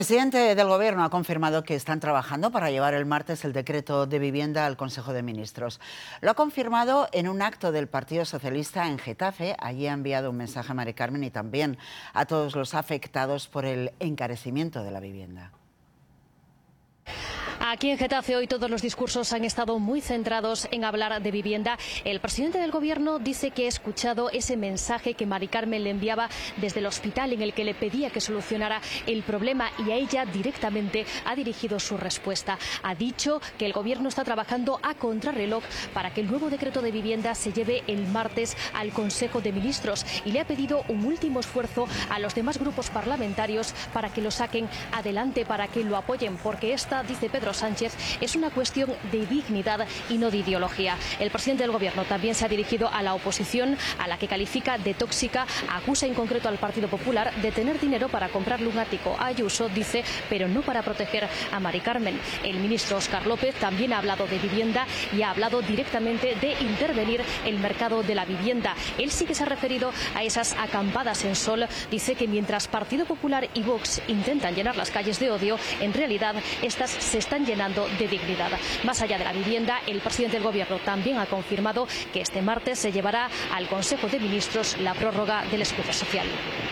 El presidente del Gobierno ha confirmado que están trabajando para llevar el martes el decreto de vivienda al Consejo de Ministros. Lo ha confirmado en un acto del Partido Socialista en Getafe. Allí ha enviado un mensaje a Mari Carmen y también a todos los afectados por el encarecimiento de la vivienda. Aquí en Getafe hoy todos los discursos han estado muy centrados en hablar de vivienda. El presidente del Gobierno dice que ha escuchado ese mensaje que Mari Carmen le enviaba desde el hospital en el que le pedía que solucionara el problema y a ella directamente ha dirigido su respuesta. Ha dicho que el Gobierno está trabajando a contrarreloj para que el nuevo decreto de vivienda se lleve el martes al Consejo de Ministros y le ha pedido un último esfuerzo a los demás grupos parlamentarios para que lo saquen adelante, para que lo apoyen, porque esta, dice Pedro Sánchez, es una cuestión de dignidad y no de ideología. El presidente del Gobierno también se ha dirigido a la oposición, a la que califica de tóxica, acusa en concreto al Partido Popular de tener dinero para comprarle un ático a Ayuso, dice, pero no para proteger a Mari Carmen. El ministro Óscar López también ha hablado de vivienda y ha hablado directamente de intervenir el mercado de la vivienda. Él sí que se ha referido a esas acampadas en Sol. Dice que mientras Partido Popular y Vox intentan llenar las calles de odio, en realidad estas se están llenando de dignidad. Más allá de la vivienda, el presidente del Gobierno también ha confirmado que este martes se llevará al Consejo de Ministros la prórroga del escudo social.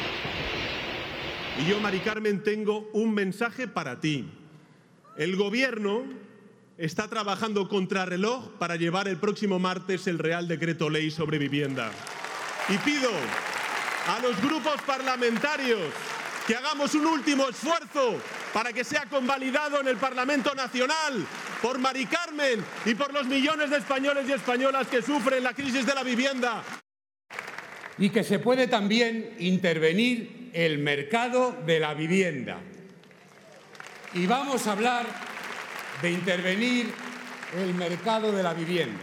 Y yo, Mari Carmen, tengo un mensaje para ti. El Gobierno está trabajando contrarreloj para llevar el próximo martes el Real Decreto Ley sobre vivienda. Y pido a los grupos parlamentarios que hagamos un último esfuerzo para que sea convalidado en el Parlamento Nacional por Mari Carmen y por los millones de españoles y españolas que sufren la crisis de la vivienda. Y que se puede también intervenir el mercado de la vivienda. Y vamos a hablar de intervenir el mercado de la vivienda.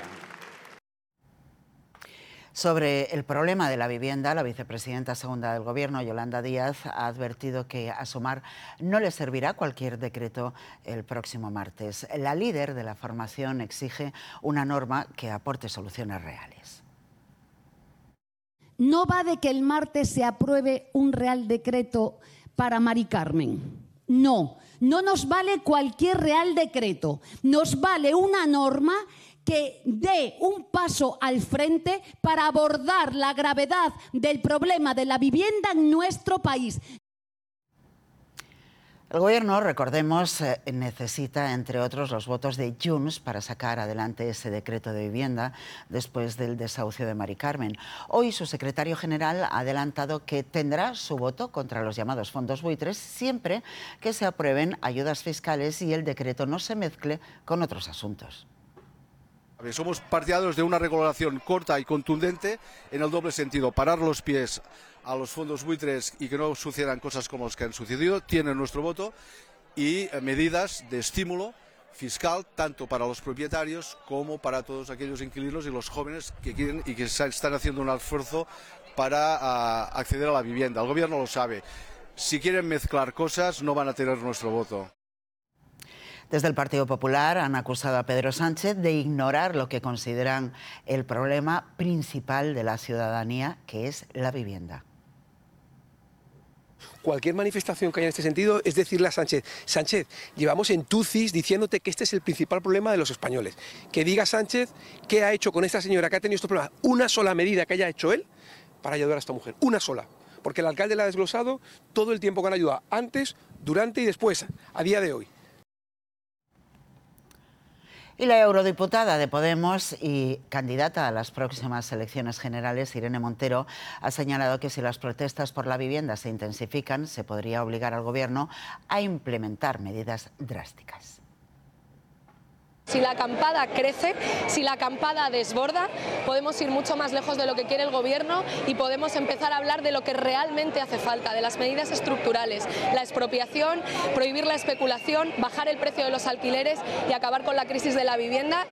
Sobre el problema de la vivienda, la vicepresidenta segunda del Gobierno, Yolanda Díaz, ha advertido que a Sumar no le servirá cualquier decreto el próximo martes. La líder de la formación exige una norma que aporte soluciones reales. No va de que el martes se apruebe un Real Decreto para Mari Carmen. No, no nos vale cualquier Real Decreto. Nos vale una norma que dé un paso al frente para abordar la gravedad del problema de la vivienda en nuestro país. El Gobierno, recordemos, necesita, entre otros, los votos de Junts para sacar adelante ese decreto de vivienda después del desahucio de Mari Carmen. Hoy su secretario general ha adelantado que tendrá su voto contra los llamados fondos buitres siempre que se aprueben ayudas fiscales y el decreto no se mezcle con otros asuntos. Somos partidarios de una regulación corta y contundente en el doble sentido, parar los pies a los fondos buitres y que no sucedan cosas como las que han sucedido, tienen nuestro voto, y medidas de estímulo fiscal tanto para los propietarios como para todos aquellos inquilinos y los jóvenes que quieren y que están haciendo un esfuerzo para acceder a la vivienda. El Gobierno lo sabe. Si quieren mezclar cosas, no van a tener nuestro voto. Desde el Partido Popular han acusado a Pedro Sánchez de ignorar lo que consideran el problema principal de la ciudadanía, que es la vivienda. Cualquier manifestación que haya en este sentido es decirle a Sánchez: Sánchez, llevamos en tucis diciéndote que este es el principal problema de los españoles. Que diga Sánchez qué ha hecho con esta señora que ha tenido estos problemas. Una sola medida que haya hecho él para ayudar a esta mujer. Una sola. Porque el alcalde le ha desglosado todo el tiempo que han ayudado, antes, durante y después, a día de hoy. Y la eurodiputada de Podemos y candidata a las próximas elecciones generales, Irene Montero, ha señalado que si las protestas por la vivienda se intensifican, se podría obligar al Gobierno a implementar medidas drásticas. Si la acampada crece, si la acampada desborda, podemos ir mucho más lejos de lo que quiere el Gobierno y podemos empezar a hablar de lo que realmente hace falta, de las medidas estructurales, la expropiación, prohibir la especulación, bajar el precio de los alquileres y acabar con la crisis de la vivienda.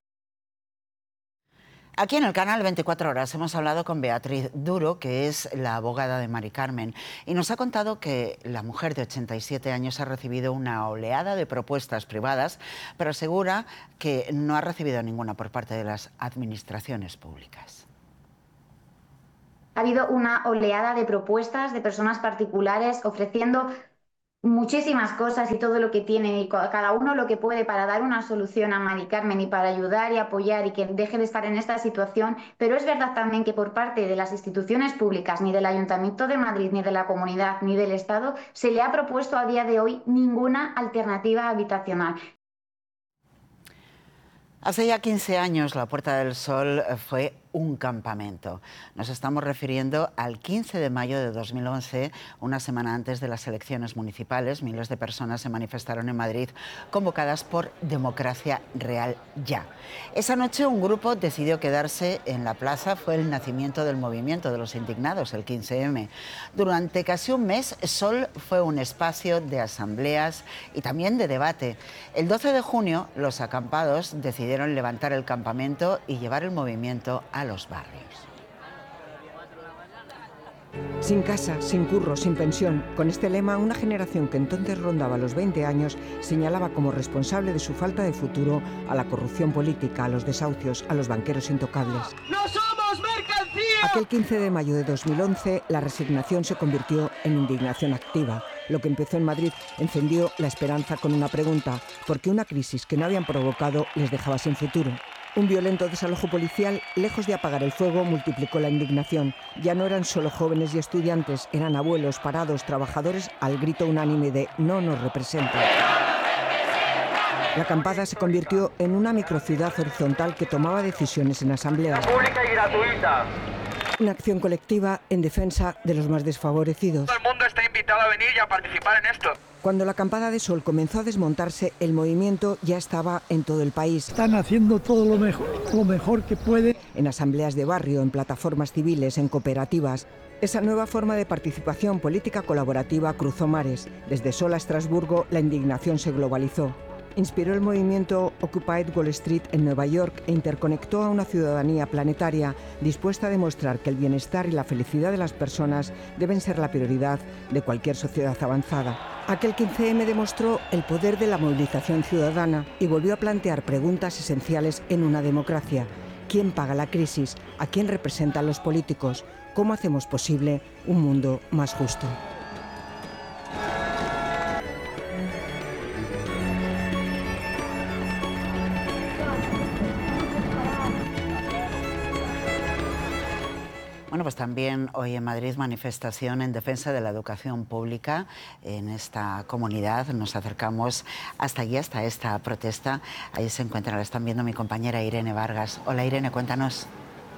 Aquí en el canal 24 Horas hemos hablado con Beatriz Duro, que es la abogada de Mari Carmen, y nos ha contado que la mujer de 87 años ha recibido una oleada de propuestas privadas, pero asegura que no ha recibido ninguna por parte de las administraciones públicas. Ha habido una oleada de propuestas de personas particulares ofreciendo muchísimas cosas y todo lo que tiene y cada uno lo que puede para dar una solución a Mari Carmen y para ayudar y apoyar y que deje de estar en esta situación, pero es verdad también que por parte de las instituciones públicas, ni del Ayuntamiento de Madrid, ni de la Comunidad, ni del Estado, se le ha propuesto a día de hoy ninguna alternativa habitacional. Hace ya 15 años la Puerta del Sol fue un campamento. Nos estamos refiriendo al 15 de mayo de 2011, una semana antes de las elecciones municipales. Miles de personas se manifestaron en Madrid, convocadas por Democracia Real Ya. Esa noche un grupo decidió quedarse en la plaza. Fue el nacimiento del movimiento de los indignados, el 15M. Durante casi un mes, Sol fue un espacio de asambleas y también de debate. El 12 de junio, los acampados decidieron levantar el campamento y llevar el movimiento a los barrios. Sin casa, sin curro, sin pensión. Con este lema, una generación que entonces rondaba los 20 años señalaba como responsable de su falta de futuro a la corrupción política, a los desahucios, a los banqueros intocables. ¡No somos mercancía! Aquel 15 de mayo de 2011, la resignación se convirtió en indignación activa. Lo que empezó en Madrid encendió la esperanza con una pregunta: ¿por qué una crisis que no habían provocado les dejaba sin futuro? Un violento desalojo policial, lejos de apagar el fuego, multiplicó la indignación. Ya no eran solo jóvenes y estudiantes, eran abuelos, parados, trabajadores, al grito unánime de «no nos representa». La acampada se convirtió en una microciudad horizontal que tomaba decisiones en asambleas. Pública y gratuita. Una acción colectiva en defensa de los más desfavorecidos. Todo el mundo está invitado a venir y a participar en esto. Cuando la acampada de Sol comenzó a desmontarse, el movimiento ya estaba en todo el país. Están haciendo todo lo mejor que pueden. En asambleas de barrio, en plataformas civiles, en cooperativas. Esa nueva forma de participación política colaborativa cruzó mares. Desde Sol a Estrasburgo, la indignación se globalizó. Inspiró el movimiento Occupy Wall Street en Nueva York e interconectó a una ciudadanía planetaria dispuesta a demostrar que el bienestar y la felicidad de las personas deben ser la prioridad de cualquier sociedad avanzada. Aquel 15M demostró el poder de la movilización ciudadana y volvió a plantear preguntas esenciales en una democracia. ¿Quién paga la crisis? ¿A quién representan los políticos? ¿Cómo hacemos posible un mundo más justo? Bueno, pues también hoy en Madrid manifestación en defensa de la educación pública. En esta comunidad nos acercamos hasta allí, hasta esta protesta. Ahí se encuentra, la están viendo mi compañera Irene Vargas. Hola Irene, cuéntanos.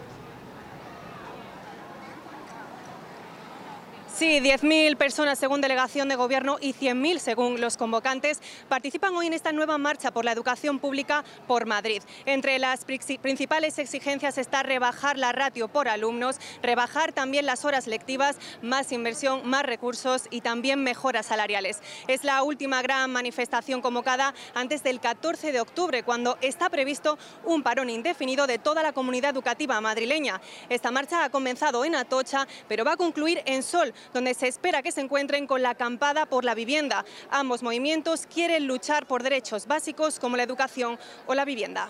Sí, 10.000 personas según delegación de gobierno y 100.000 según los convocantes participan hoy en esta nueva marcha por la educación pública por Madrid. Entre las principales exigencias está rebajar la ratio por alumnos, rebajar también las horas lectivas, más inversión, más recursos y también mejoras salariales. Es la última gran manifestación convocada antes del 14 de octubre, cuando está previsto un parón indefinido de toda la comunidad educativa madrileña. Esta marcha ha comenzado en Atocha, pero va a concluir en Sol, donde se espera que se encuentren con la acampada por la vivienda. Ambos movimientos quieren luchar por derechos básicos como la educación o la vivienda.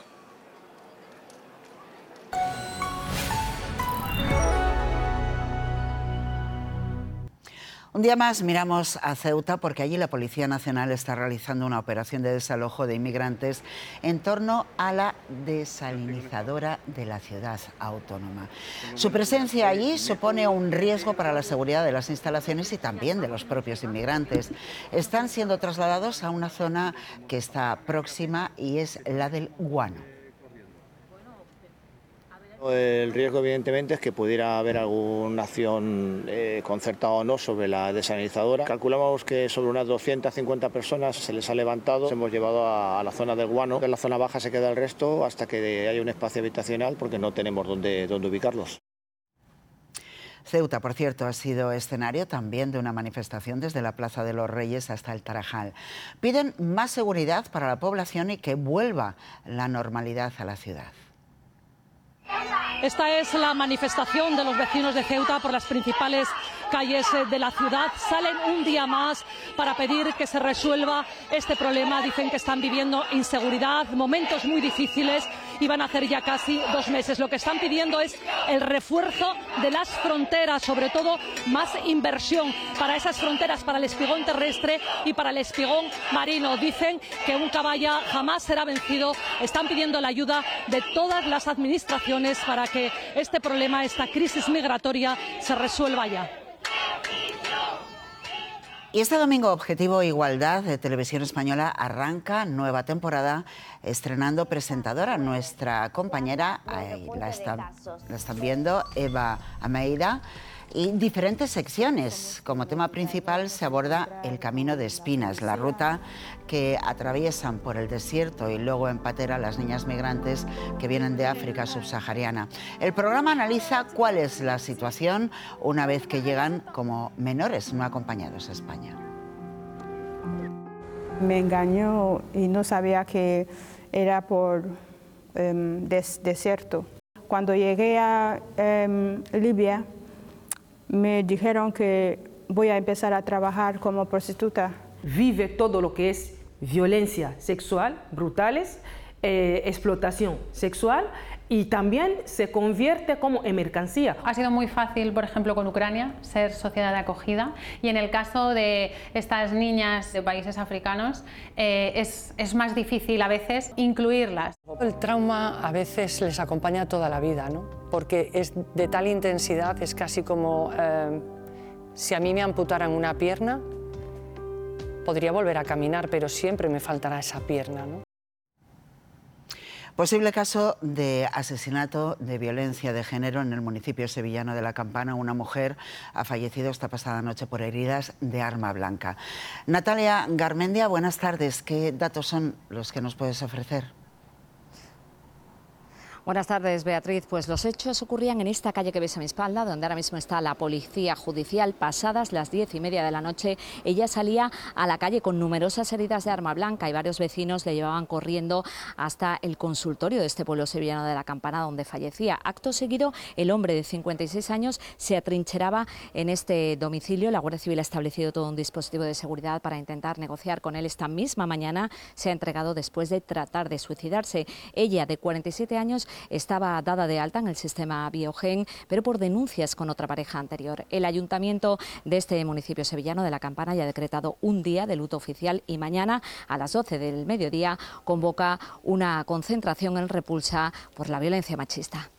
Un día más miramos a Ceuta porque allí la Policía Nacional está realizando una operación de desalojo de inmigrantes en torno a la desalinizadora de la ciudad autónoma. Su presencia allí supone un riesgo para la seguridad de las instalaciones y también de los propios inmigrantes. Están siendo trasladados a una zona que está próxima y es la del Guano. El riesgo, evidentemente, es que pudiera haber alguna acción concertada o no sobre la desalinizadora. Calculamos que sobre unas 250 personas se les ha levantado. Hemos llevado a la zona del Guano. En la zona baja se queda el resto hasta que haya un espacio habitacional porque no tenemos dónde ubicarlos. Ceuta, por cierto, ha sido escenario también de una manifestación desde la Plaza de los Reyes hasta el Tarajal. Piden más seguridad para la población y que vuelva la normalidad a la ciudad. Esta es la manifestación de los vecinos de Ceuta por las principales calles de la ciudad. Salen un día más para pedir que se resuelva este problema. Dicen que están viviendo inseguridad, momentos muy difíciles y van a hacer ya casi 2 meses. Lo que están pidiendo es el refuerzo de las fronteras, sobre todo más inversión para esas fronteras, para el espigón terrestre y para el espigón marino. Dicen que un caballa jamás será vencido. Están pidiendo la ayuda de todas las administraciones para que este problema, esta crisis migratoria, se resuelva ya. Y este domingo Objetivo Igualdad de Televisión Española arranca nueva temporada estrenando presentadora. Nuestra compañera, ahí la están viendo, Eva Almeida, y diferentes secciones. Como tema principal se aborda el Camino de Espinas, la ruta que atraviesan por el desierto y luego en patera las niñas migrantes que vienen de África subsahariana. El programa analiza cuál es la situación una vez que llegan como menores no acompañados a España. Me engañó y no sabía que era por desierto. Cuando llegué a Libia, me dijeron que voy a empezar a trabajar como prostituta. Vive todo lo que es violencia sexual, brutales, explotación sexual, y también se convierte como en mercancía. Ha sido muy fácil, por ejemplo, con Ucrania, ser sociedad de acogida, y en el caso de estas niñas de países africanos es más difícil a veces incluirlas. El trauma a veces les acompaña toda la vida, ¿no? Porque es de tal intensidad, es casi como si a mí me amputaran una pierna, podría volver a caminar, pero siempre me faltará esa pierna, ¿no? Posible caso de asesinato de violencia de género en el municipio sevillano de La Campana. Una mujer ha fallecido esta pasada noche por heridas de arma blanca. Natalia Garmendia, buenas tardes. ¿Qué datos son los que nos puedes ofrecer? Buenas tardes, Beatriz. Pues los hechos ocurrían en esta calle que ves a mi espalda, donde ahora mismo está la policía judicial. Pasadas las 10:30 de la noche, ella salía a la calle con numerosas heridas de arma blanca y varios vecinos le llevaban corriendo hasta el consultorio de este pueblo sevillano de La Campana, donde fallecía. Acto seguido, el hombre de 56 años se atrincheraba en este domicilio. La Guardia Civil ha establecido todo un dispositivo de seguridad para intentar negociar con él. Esta misma mañana se ha entregado después de tratar de suicidarse. Ella, de 47 años, estaba dada de alta en el sistema Biogen, pero por denuncias con otra pareja anterior. El ayuntamiento de este municipio sevillano de La Campana ya ha decretado un día de luto oficial y mañana a las 12 del mediodía convoca una concentración en repulsa por la violencia machista.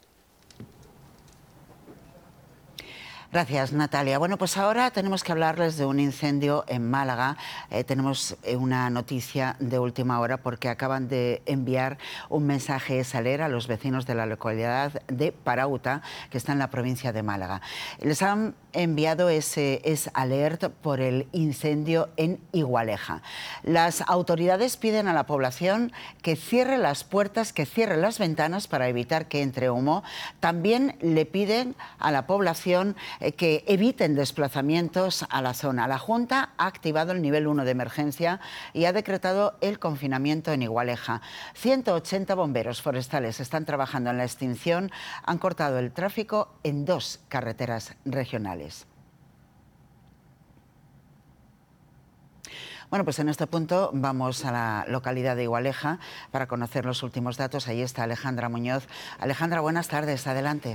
Gracias, Natalia. Bueno, pues ahora tenemos que hablarles de un incendio en Málaga. Tenemos una noticia de última hora porque acaban de enviar un mensaje SALER a los vecinos de la localidad de Parauta, que está en la provincia de Málaga. Les han enviado ese alert por el incendio en Igualeja. Las autoridades piden a la población que cierre las puertas, que cierre las ventanas para evitar que entre humo. También le piden a la población que eviten desplazamientos a la zona. La Junta ha activado el nivel 1 de emergencia y ha decretado el confinamiento en Igualeja. 180 bomberos forestales están trabajando en la extinción. Han cortado el tráfico en 2 carreteras regionales. Bueno, pues en este punto vamos a la localidad de Igualeja para conocer los últimos datos. Ahí está Alejandra Muñoz. Alejandra, buenas tardes. Adelante.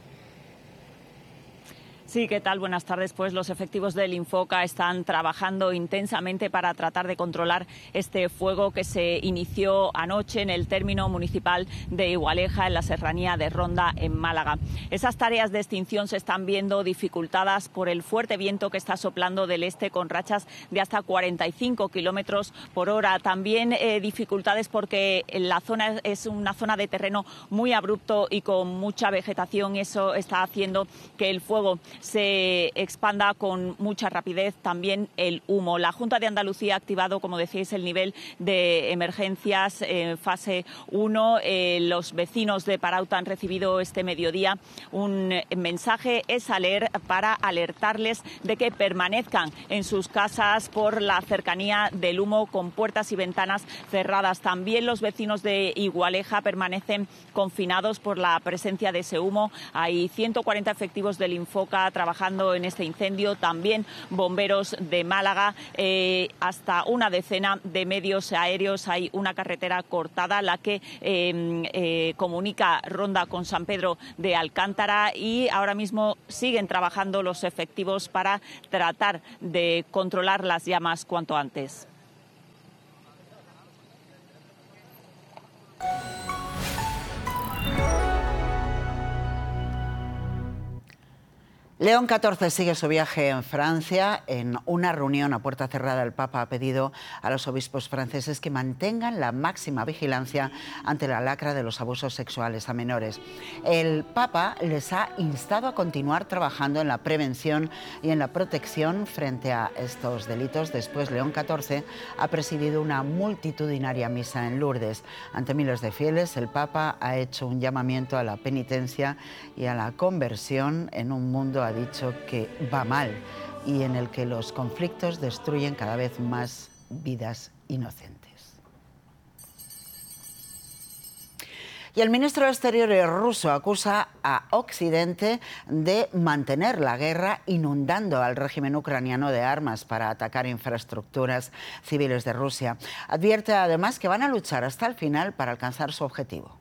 Sí, ¿qué tal? Buenas tardes. Pues los efectivos del Infoca están trabajando intensamente para tratar de controlar este fuego que se inició anoche en el término municipal de Igualeja, en la serranía de Ronda, en Málaga. Esas tareas de extinción se están viendo dificultadas por el fuerte viento que está soplando del este con rachas de hasta 45 kilómetros por hora. También dificultades porque la zona es una zona de terreno muy abrupto y con mucha vegetación. Eso está haciendo que el fuego se expanda con mucha rapidez. También el humo. La Junta de Andalucía ha activado, como decíais, el nivel de emergencias fase 1. Los vecinos de Parauta han recibido este mediodía un mensaje SALER para alertarles de que permanezcan en sus casas por la cercanía del humo, con puertas y ventanas cerradas. También los vecinos de Igualeja permanecen confinados por la presencia de ese humo. Hay 140 efectivos del Infoca está trabajando en este incendio, también bomberos de Málaga, hasta una decena de medios aéreos. Hay una carretera cortada, la que comunica Ronda con San Pedro de Alcántara, y ahora mismo siguen trabajando los efectivos para tratar de controlar las llamas cuanto antes. León XIV sigue su viaje en Francia. En una reunión a puerta cerrada, el Papa ha pedido a los obispos franceses que mantengan la máxima vigilancia ante la lacra de los abusos sexuales a menores. El Papa les ha instado a continuar trabajando en la prevención y en la protección frente a estos delitos. Después, León XIV ha presidido una multitudinaria misa en Lourdes. Ante miles de fieles, el Papa ha hecho un llamamiento a la penitencia y a la conversión en un mundo, ha dicho, que va mal y en el que los conflictos destruyen cada vez más vidas inocentes. Y el ministro de Exteriores ruso acusa a Occidente de mantener la guerra, inundando al régimen ucraniano de armas para atacar infraestructuras civiles de Rusia. Advierte además que van a luchar hasta el final para alcanzar su objetivo.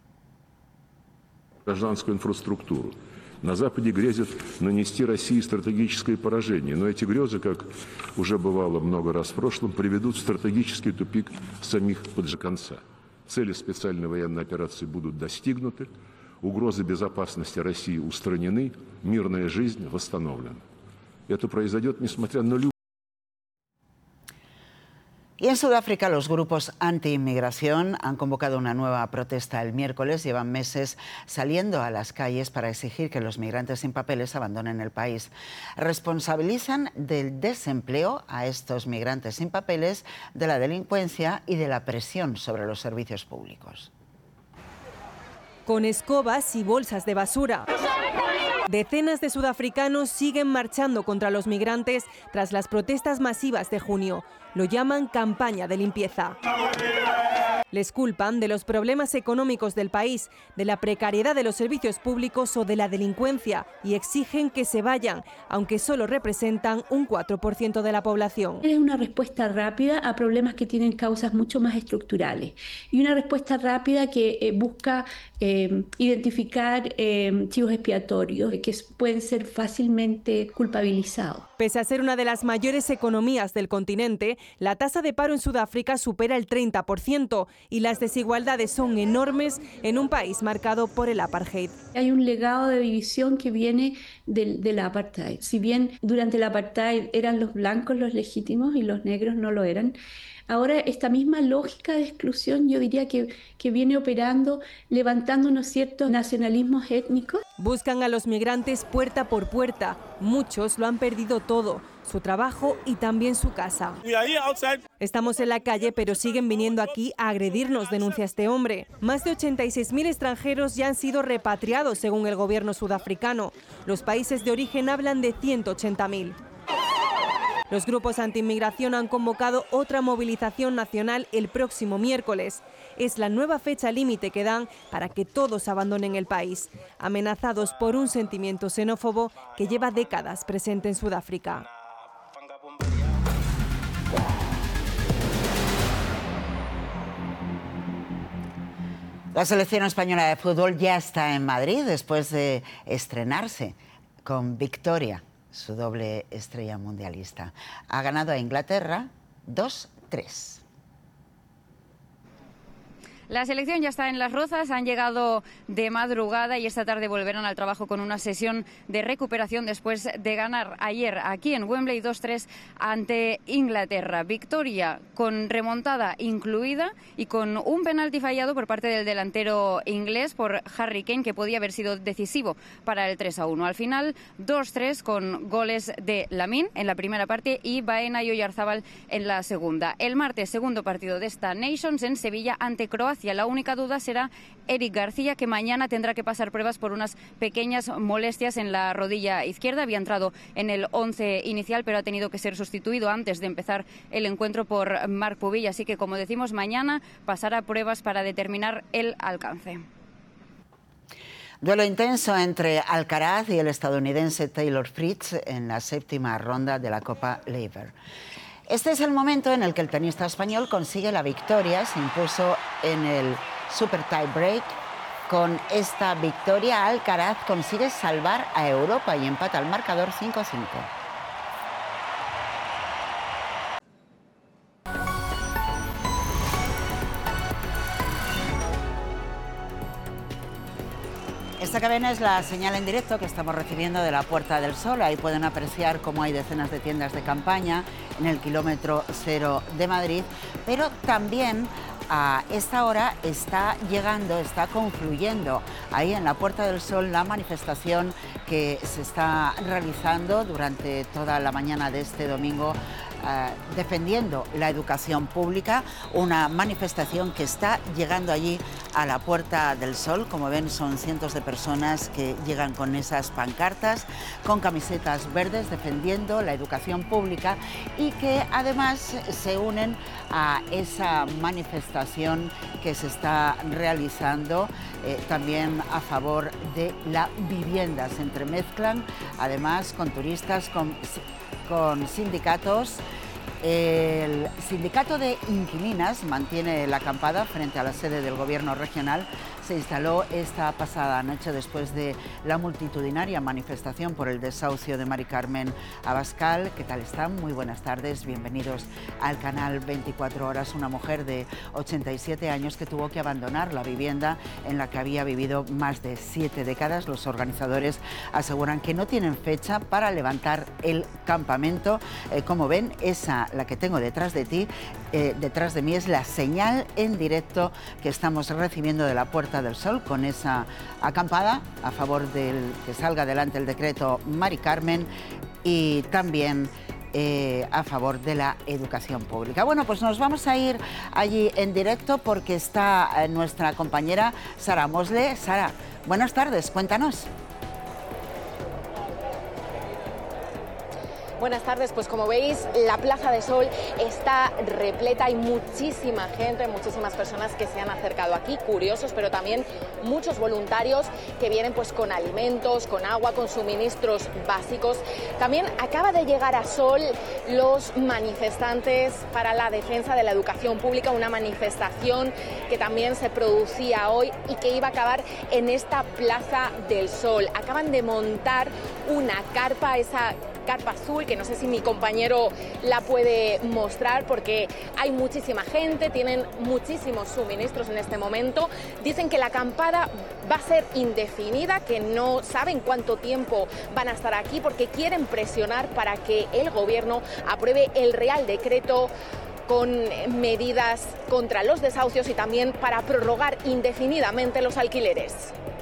На Западе грезят нанести России стратегическое поражение, но эти грезы, как уже бывало много раз в прошлом, приведут в стратегический тупик самих поджигонца. Цели специальной военной операции будут достигнуты, угрозы безопасности России устранены, мирная жизнь восстановлена. Это произойдет, несмотря на любые... Y en Sudáfrica, los grupos anti-inmigración han convocado una nueva protesta el miércoles. Llevan meses saliendo a las calles para exigir que los migrantes sin papeles abandonen el país. Responsabilizan del desempleo a estos migrantes sin papeles, de la delincuencia y de la presión sobre los servicios públicos. Con escobas y bolsas de basura, decenas de sudafricanos siguen marchando contra los migrantes tras las protestas masivas de junio. Lo llaman campaña de limpieza. Les culpan de los problemas económicos del país, de la precariedad de los servicios públicos o de la delincuencia, y exigen que se vayan, aunque solo representan un 4% de la población. Es una respuesta rápida a problemas que tienen causas mucho más estructurales, y una respuesta rápida que busca identificar chivos expiatorios que pueden ser fácilmente culpabilizados. Pese a ser una de las mayores economías del continente, la tasa de paro en Sudáfrica supera el 30% y las desigualdades son enormes en un país marcado por el apartheid. Hay un legado de división que viene del apartheid. Si bien durante el apartheid eran los blancos los legítimos y los negros no lo eran, ahora esta misma lógica de exclusión yo diría que viene operando, levantando unos ciertos nacionalismos étnicos. Buscan a los migrantes puerta por puerta. Muchos lo han perdido todo, su trabajo y también su casa. Estamos en la calle, pero siguen viniendo aquí a agredirnos, denuncia este hombre. Más de 86.000 extranjeros ya han sido repatriados según el gobierno sudafricano. Los países de origen hablan de 180.000. Los grupos anti-inmigración han convocado otra movilización nacional el próximo miércoles. Es la nueva fecha límite que dan para que todos abandonen el país, amenazados por un sentimiento xenófobo que lleva décadas presente en Sudáfrica. La selección española de fútbol ya está en Madrid después de estrenarse con victoria, su doble estrella mundialista. Ha ganado a Inglaterra 2-3. La selección ya está en Las Rozas, han llegado de madrugada y esta tarde volverán al trabajo con una sesión de recuperación después de ganar ayer aquí en Wembley 2-3 ante Inglaterra. Victoria con remontada incluida y con un penalti fallado por parte del delantero inglés por Harry Kane, que podía haber sido decisivo para el 3-1. Al final 2-3 con goles de Lamine en la primera parte y Baena y Oyarzábal en la segunda. El martes, segundo partido de esta Nations en Sevilla ante Croacia. La única duda será Eric García, que mañana tendrá que pasar pruebas por unas pequeñas molestias en la rodilla izquierda. Había entrado en el 11 inicial, pero ha tenido que ser sustituido antes de empezar el encuentro por Marc Pubill. Así que, como decimos, mañana pasará pruebas para determinar el alcance. Duelo intenso entre Alcaraz y el estadounidense Taylor Fritz en la 7ª ronda de la Copa Laver. Este es el momento en el que el tenista español consigue la victoria, se impuso en el Super Tie Break. Con esta victoria, Alcaraz consigue salvar a Europa y empata el marcador 5-5. Esta cadena es la señal en directo que estamos recibiendo de la Puerta del Sol. Ahí pueden apreciar cómo hay decenas de tiendas de campaña en el kilómetro 0 de Madrid, pero también a esta hora está confluyendo ahí en la Puerta del Sol la manifestación que se está realizando durante toda la mañana de este domingo defendiendo la educación pública, una manifestación que está llegando allí a la Puerta del Sol. Como ven, son cientos de personas que llegan con esas pancartas, con camisetas verdes defendiendo la educación pública y que además se unen a esa manifestación que se está realizando también a favor de la vivienda. Se entremezclan además con turistas, con sindicatos. El sindicato de inquilinas mantiene la acampada frente a la sede del gobierno regional. Se instaló esta pasada noche después de la multitudinaria manifestación por el desahucio de Mari Carmen Abascal. ¿Qué tal están? Muy buenas tardes, bienvenidos al canal 24 Horas. Una mujer de 87 años que tuvo que abandonar la vivienda en la que había vivido más de 7 décadas. Los organizadores aseguran que no tienen fecha para levantar el campamento. Como ven, esa, la que tengo detrás de mí, es la señal en directo que estamos recibiendo de la Puerta del Sol, con esa acampada a favor del que salga adelante el decreto Mari Carmen y también a favor de la educación pública. Bueno, pues nos vamos a ir allí en directo porque está nuestra compañera Sara Mosle. Sara, buenas tardes, cuéntanos. Buenas tardes, pues como veis la Plaza de Sol está repleta, hay muchísima gente, muchísimas personas que se han acercado aquí, curiosos, pero también muchos voluntarios que vienen pues con alimentos, con agua, con suministros básicos. También acaba de llegar a Sol los manifestantes para la defensa de la educación pública, una manifestación que también se producía hoy y que iba a acabar en esta Plaza del Sol. Acaban de montar una carpa, esa carpa azul, que no sé si mi compañero la puede mostrar porque hay muchísima gente, tienen muchísimos suministros en este momento. Dicen que la acampada va a ser indefinida, que no saben cuánto tiempo van a estar aquí porque quieren presionar para que el gobierno apruebe el Real Decreto con medidas contra los desahucios y también para prorrogar indefinidamente los alquileres.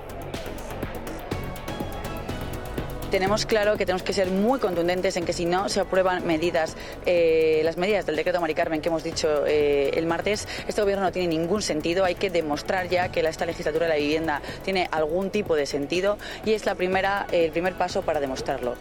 Tenemos claro que tenemos que ser muy contundentes en que si no se aprueban medidas, las medidas del decreto Mari Carmen que hemos dicho el martes, este gobierno no tiene ningún sentido. Hay que demostrar ya que esta legislatura de la vivienda tiene algún tipo de sentido y es el primer paso para demostrarlo.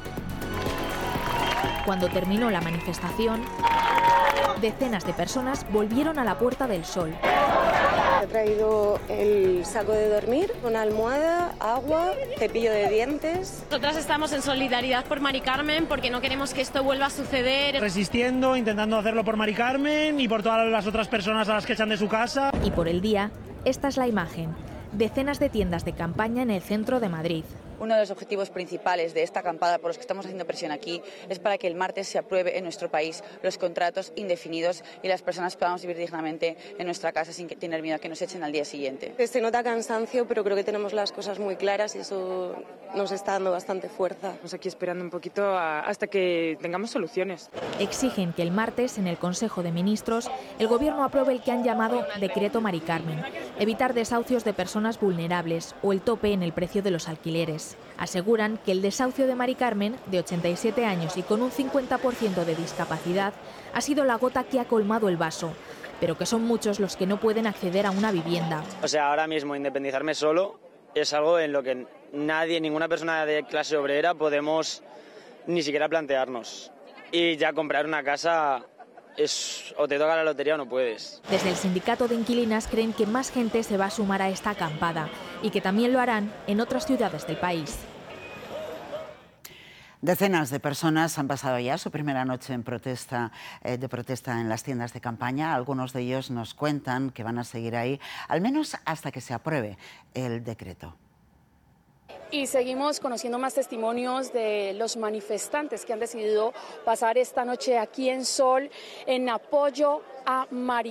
Cuando terminó la manifestación, decenas de personas volvieron a la Puerta del Sol. He traído el saco de dormir, una almohada, agua, cepillo de dientes. Nosotras estamos en solidaridad por Mari Carmen porque no queremos que esto vuelva a suceder. Resistiendo, intentando hacerlo por Mari Carmen y por todas las otras personas a las que echan de su casa. Y por el día, esta es la imagen. Decenas de tiendas de campaña en el centro de Madrid. Uno de los objetivos principales de esta acampada por los que estamos haciendo presión aquí es para que el martes se apruebe en nuestro país los contratos indefinidos y las personas podamos vivir dignamente en nuestra casa sin tener miedo a que nos echen al día siguiente. Se nota cansancio, pero creo que tenemos las cosas muy claras y eso nos está dando bastante fuerza. Estamos aquí esperando un poquito hasta que tengamos soluciones. Exigen que el martes, en el Consejo de Ministros, el Gobierno apruebe el que han llamado Decreto Mari Carmen, evitar desahucios de personas vulnerables o el tope en el precio de los alquileres. Aseguran que el desahucio de Mari Carmen, de 87 años y con un 50% de discapacidad, ha sido la gota que ha colmado el vaso, pero que son muchos los que no pueden acceder a una vivienda. O sea, ahora mismo independizarme solo es algo en lo que nadie, ninguna persona de clase obrera podemos ni siquiera plantearnos. Y ya comprar una casa o te toca la lotería o no puedes. Desde el sindicato de inquilinas creen que más gente se va a sumar a esta acampada y que también lo harán en otras ciudades del país. Decenas de personas han pasado ya su primera noche de protesta en las tiendas de campaña. Algunos de ellos nos cuentan que van a seguir ahí, al menos hasta que se apruebe el decreto. Y seguimos conociendo más testimonios de los manifestantes que han decidido pasar esta noche aquí en Sol en apoyo a Mari